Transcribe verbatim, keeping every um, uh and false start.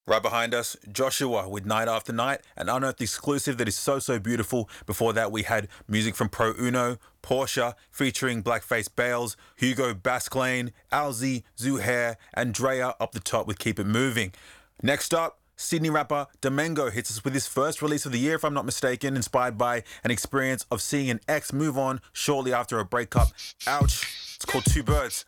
Right behind us, Joshua with Night After Night, an unearthed exclusive that is so, so beautiful. Before that, we had music from Pro Uno, Portia, featuring Blackface Bales, Hugo Basclane, Alzi, Zuhair, and Drea up the top with Keep It Moving. Next up, Sydney rapper Domengo hits us with his first release of the year, if I'm not mistaken, inspired by an experience of seeing an ex move on shortly after a breakup. Ouch. It's called Two Birds.